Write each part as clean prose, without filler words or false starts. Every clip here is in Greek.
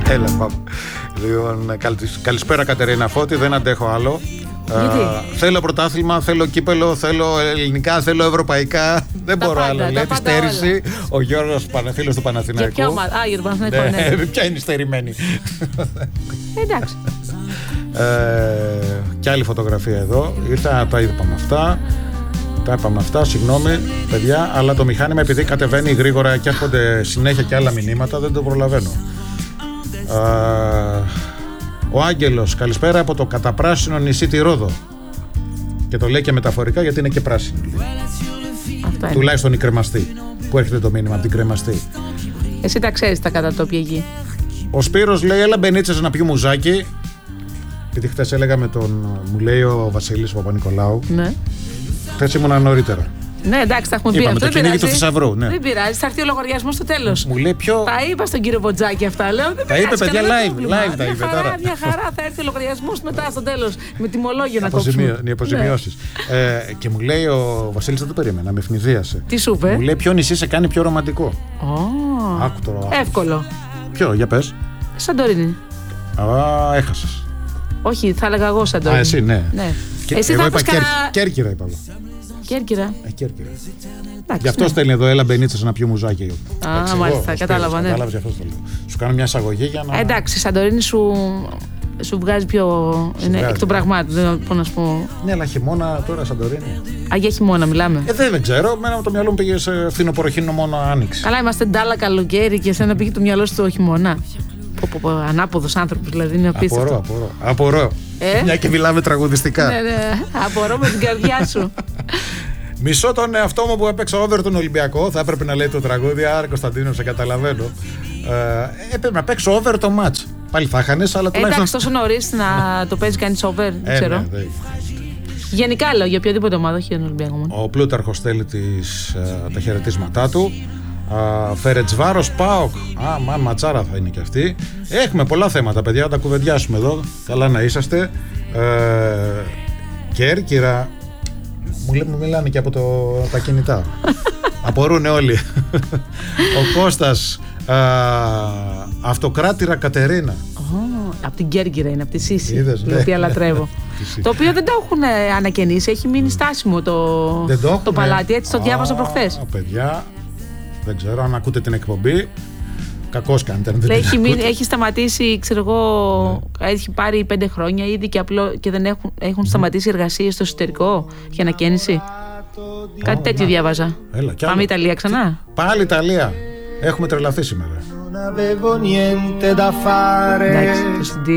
Έλα, πάμε. Λοιπόν, καλησπέρα Κατερίνα Φώτη, δεν αντέχω άλλο. Θέλω πρωτάθλημα, θέλω κύπελο, θέλω ελληνικά, θέλω ευρωπαϊκά. Δεν μπορώ άλλο. Λέει τη στέρηση ο Γιώργος φίλος του Παναθηναϊκού. Και ποια ομάδα? Α, Γιώργο Παναθηναϊκό. Ποια είναι η στερημένη? Εντάξει. Και άλλη φωτογραφία εδώ. Ήρθα, τα είπαμε αυτά. Τα είπαμε αυτά, συγγνώμη παιδιά, αλλά το μηχάνημα επειδή κατεβαίνει γρήγορα και έρχονται συνέχεια και άλλα μηνύματα, δεν το προλαβαίνω. Ο Άγγελος, καλησπέρα από το καταπράσινο νησί τη Ρόδο. Και το λέει και μεταφορικά γιατί είναι και πράσινο. Τουλάχιστον η Κρεμαστή. Που έρχεται το μήνυμα από την Κρεμαστή. Εσύ τα ξέρεις τα κατατόπια εκεί. Ο Σπύρος λέει, έλα Μπενίτσες να πιει μουζάκι. Γιατί χθες έλεγα με τον, μου λέει ο Βασίλης Παπα-Νικολάου. Ναι. Χθες ήμουνα νωρίτερα. Ναι, εντάξει, τα έχουμε πει. Αυτό το κυνήγι του θησαυρού. Ναι. Δεν πειράζει, θα έρθει ο λογαριασμός στο τέλος. Μου λέει ποιο. Τα είπα στον κύριο Μποτζάκη αυτά. Λέω, δεν τα είπε, παιδιά, live τα είπε τώρα. Μια χαρά θα έρθει ο λογαριασμός μετά στο τέλος. Με τιμολόγιο να κόψουμε. Οι αποζημιώσεις. Και μου λέει ο Βασίλης, δεν το περίμενα, με ευνηδίασε. Τι σου είπε? Μου λέει ποιο νησί σε κάνει πιο ρομαντικό. Άκου τώρα. Εύκολο. Ποιο, για πες. Σαντορίνη. Έχασες. Όχι, θα έλεγα εγώ Σαντορίνη. Εσύ, ναι. Εσύ εγώ είπα Κέρκυρα, είπα. Κέρκυρα. Κέρκυρα. Γι' αυτό στέλνει εδώ, έλα Μπενίτσες να πιω μουζάκι. Μάλιστα, κατάλαβα, ναι. Κατάλαβες, γι' αυτό το λέω. Σου κάνω μια εισαγωγή για να. Εντάξει, η Σαντορίνη σου βγάζει πιο. Είναι εκ των πραγμάτων, δεν μπορώ να σου πω. Ναι, αλλά χειμώνα τώρα Σαντορίνη. Για χειμώνα μιλάμε. Δεν ξέρω, μένα το μυαλό μου πήγε σε φθινοποροχήνο μόνο άνοιξη. Καλά, είμαστε ντάλα καλοκαίρι και εσένα πήγε το μυαλό στο χειμώνα. Ανάποδος άνθρωπος, δηλαδή είναι απίστευτο. Απορώ. Μια και μιλάμε τραγουδιστικά. Ναι, απορώ με την καρδιά σου. Μισώ τον εαυτό μου που έπαιξα over τον Ολυμπιακό. Θα έπρεπε να λέει το τραγούδι. Άρα Κωνσταντίνο, σε καταλαβαίνω. Έπρεπε να παίξω over το match. Πάλι θα χάνεις, αλλά τουλάχιστον. Εντάξει, τόσο νωρίς να το παίζει κανείς over, δεν ξέρω. Ναι, γενικά λέω για οποιοδήποτε ομάδα, όχι για τον Ολυμπιακό μόνο. Ο Πλούταρχος στέλνει τα χαιρετίσματά του. Φερετσβάρος ΠΑΟΚ. Ματσάρα θα είναι και αυτή. Έχουμε πολλά θέματα, παιδιά, να τα κουβεντιάσουμε εδώ. Καλά να είσαστε. Κέρκυρα. Μου μιλάνε και από τα κινητά. Απορούνε όλοι. Ο Κώστας. Αυτοκράτηρα Κατερίνα. Από την Κέρκυρα είναι, από τη Σύση. Είδες, η οποία λατρεύω. Το οποίο δεν το έχουν ανακαινήσει. Έχει μείνει στάσιμο το παλάτι. Έτσι το διάβασα προχθές. Παιδιά, δεν ξέρω αν ακούτε την εκπομπή. Κακώς κάνετε. Έχει σταματήσει, ξέρω εγώ, έχει πάρει 5 χρόνια ήδη και δεν έχουν σταματήσει εργασίες στο εσωτερικό για ανακαίνιση. Κάτι τέτοιο διάβαζα. Πάμε Ιταλία ξανά. Πάλι Ιταλία. Έχουμε τρελαθεί σήμερα. Εντάξει, το CD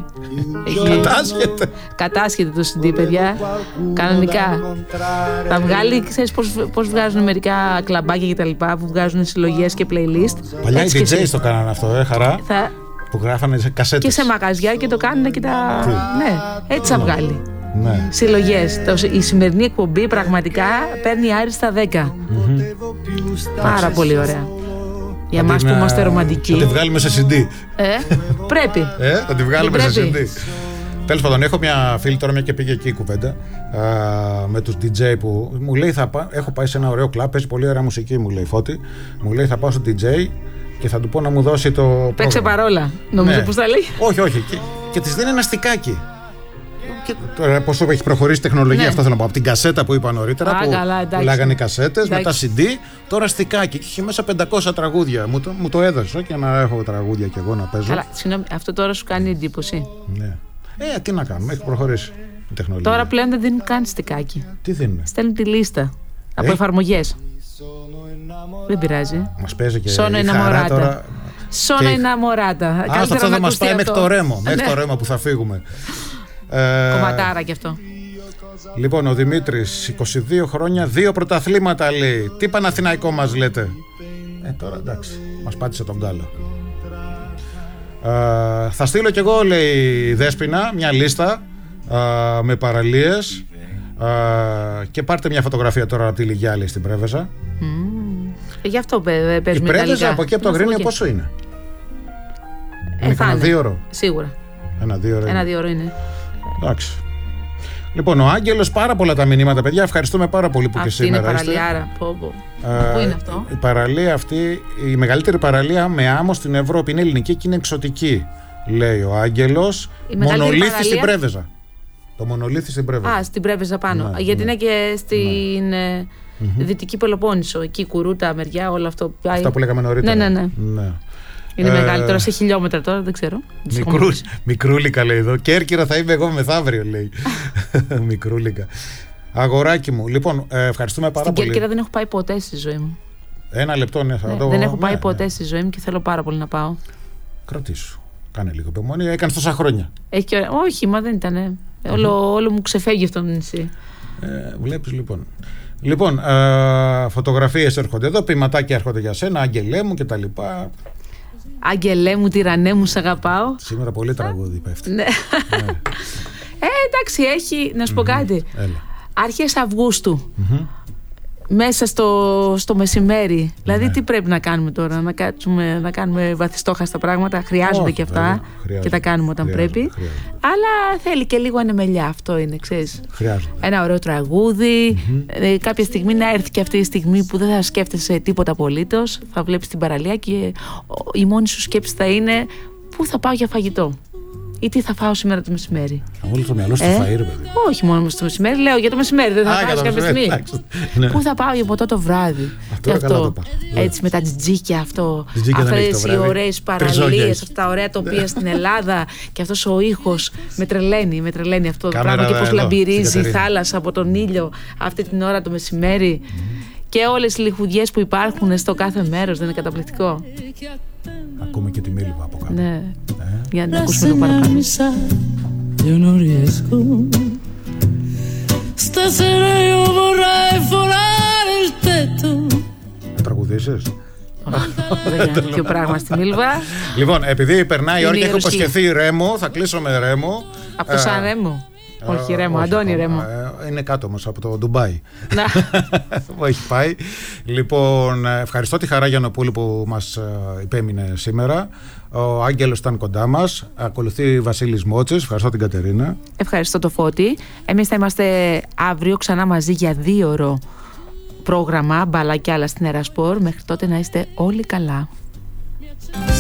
κατάσχεται το CD, παιδιά. Κανονικά. Θα βγάλει, ξέρεις πώς βγάζουν μερικά κλαμπάκια και τα λοιπά, που βγάζουν συλλογές και playlist. Παλιά οι DJs το κάνανε αυτό, χαρά. Που γράφανε σε κασέτες. Και σε μαγαζιά και το κάνουν και τα. Ναι, έτσι θα βγάλει. Ναι. Συλλογές. Η σημερινή εκπομπή πραγματικά παίρνει άριστα 10. Πάρα πολύ ωραία. Για εμάς που είμαστε ρομαντικοί. Θα τη βγάλουμε σε CD. Πρέπει. Θα τη βγάλουμε σε CD. Τέλος πάντων, έχω μια φίλη τώρα, μια και πήγε εκεί η κουβέντα με τους DJ που μου λέει έχω πάει σε ένα ωραίο κλαμπ, παίζει πολύ ωραία μουσική, μου λέει Φώτη. Μου λέει θα πάω στο DJ και θα του πω να μου δώσει το. Παίξε παρόλα. Νομίζω πως θα λέει. Όχι. Και της δίνει ένα στικάκι. Τώρα πόσο έχει προχωρήσει η τεχνολογία, ναι. Αυτό θέλω να πω. Από την κασέτα που είπα νωρίτερα, που λέγανε οι κασέτες, μετά CD, τώρα στικάκι. Και είχε μέσα 500 τραγούδια. Μου το έδωσε και να έχω τραγούδια κι εγώ να παίζω. Καλά, συγγνώμη, αυτό τώρα σου κάνει εντύπωση. Ναι. Τι να κάνουμε, έχει προχωρήσει η τεχνολογία. Τώρα πλέον δεν δίνουν καν στικάκι. Τι δίνουν? Στέλνουν τη λίστα από εφαρμογές. Δεν πειράζει. Μας παίζει και Sono innamorata. Sono innamorata. Αυτό θα μας πάει μέχρι το Ρέμο. Μέχρι το Ρέμο που θα φύγουμε. Κομματάρα κι αυτό. Λοιπόν, ο Δημήτρης, 22 χρόνια, 2 πρωταθλήματα λέει. Τι Παναθηναϊκό μας λέτε? Τώρα εντάξει, μας πάτησε τον γκάλο. Θα στείλω κι εγώ, λέει η Δέσποινα, μια λίστα με παραλίες και πάρτε μια φωτογραφία τώρα από τη Λιγιάλη στην Πρέβεζα. Γι' αυτό παίζουμε Ιταλικά. Η Πρέβεζα από εκεί από το Αγρίνιο πόσο είναι? Είναι κανένα 2 ώρο. Σίγουρα. Ένα 2 ώρο είναι. Εντάξει. Λοιπόν, ο Άγγελος, πάρα πολλά τα μηνύματα, παιδιά. Ευχαριστούμε πάρα πολύ που αυτή και σήμερα είναι παραλιάρα. Πού είναι αυτό? Η παραλία αυτή, η μεγαλύτερη παραλία με άμμο στην Ευρώπη. Είναι ελληνική και είναι εξωτική, λέει ο Άγγελος. Μονολίθι στην Πρέβεζα. Το μονολίθι στην Πρέβεζα. Στην Πρέβεζα πάνω. Ναι, γιατί είναι και στην Δυτική Πελοπόννησο. Εκεί, Κουρούτα, μεριά, όλο αυτό. Αυτά που λέγαμε νωρίτερα. Ναι. Είναι μεγάλη τώρα, σε χιλιόμετρα τώρα, δεν ξέρω. Μικρούλικα λέει εδώ. Κέρκυρα θα είμαι εγώ μεθαύριο, λέει. Μικρούλικα. Αγοράκι μου. Λοιπόν, ευχαριστούμε πάρα πολύ. Στην Κέρκυρα δεν έχω πάει ποτέ στη ζωή μου. Ένα λεπτό, δεν έχω πάει ποτέ στη ζωή μου και θέλω πάρα πολύ να πάω. Κρατήσου. Κάνε λίγο υπομονή. Έκανες τόσα χρόνια. Όχι, μα δεν ήταν. Όλο μου ξεφεύγει αυτό το νησί. Βλέπεις λοιπόν. Λοιπόν, φωτογραφίες έρχονται εδώ, ποιηματάκια έρχονται για σένα, Άγγελέ μου κτλ. Άγγελέ μου, τυραννέ μου, σ' αγαπάω. Σήμερα πολύ τραγούδι πέφτει. Ναι. Εντάξει, έχει, να σου πω κάτι. Αρχές Αυγούστου. Μέσα στο μεσημέρι. Δηλαδή, τι πρέπει να κάνουμε τώρα? Να κάτσουμε να κάνουμε βαθιστόχαστα πράγματα. Χρειάζονται και αυτά. Και τα κάνουμε όταν πρέπει. Αλλά θέλει και λίγο ανεμελιά. Αυτό είναι, ξέρεις. Ένα ωραίο τραγούδι. Κάποια στιγμή να έρθει και αυτή η στιγμή που δεν θα σκέφτεσαι τίποτα απολύτως. Θα βλέπεις την παραλία και η μόνη σου σκέψη θα είναι πού θα πάω για φαγητό. Ή τι θα φάω σήμερα το μεσημέρι. Όλο το μυαλό στο φαΐρ, παιδί. Όχι μόνο στο μεσημέρι, λέω για το μεσημέρι. Δεν θα φάω κάποια στιγμή. Πού θα πάω για ποτό το βράδυ. Αυτό. Έτσι με τα τζιτζίκια αυτό. Αυτές οι ωραίες παραλίες, αυτά τα ωραία τοπία στην Ελλάδα. Και αυτός ο ήχος με τρελαίνει αυτό το πράγμα. Και πώς λαμπυρίζει η θάλασσα από τον ήλιο αυτή την ώρα το μεσημέρι. Και όλες οι λιχουδιές που υπάρχουν στο κάθε μέρος. Δεν είναι καταπληκτικό? Ακούμε και τη Μίλβα από κάτω. Ναι. Για να ακούσουμε το παραπάνω. Io non riesco. Stasera io vorrei volare il tetto. Να τραγουδήσεις? Δεν είναι τέτοιο πράγμα στη Μίλβα. Λοιπόν, επειδή περνάει η ώρα και έχω υποσχεθεί Ρέμο, θα κλείσω με Ρέμο. Από το Σαν Ρέμο. Όχι Ρέμο, Αντώνη Ρέμο. Είναι κάτω όμως από το Ντουμπάι που έχει πάει. Λοιπόν, ευχαριστώ τη Χαρά Γιαννοπούλου που μας υπέμεινε σήμερα. Ο Άγγελος ήταν κοντά μας. Ακολουθεί Βασίλης Μότσες. Ευχαριστώ την Κατερίνα. Ευχαριστώ το Φώτη. Εμείς θα είμαστε αύριο ξανά μαζί για 2ωρο πρόγραμμα, μπάλα και άλλα στην Ερασπορ. Μέχρι τότε να είστε όλοι καλά.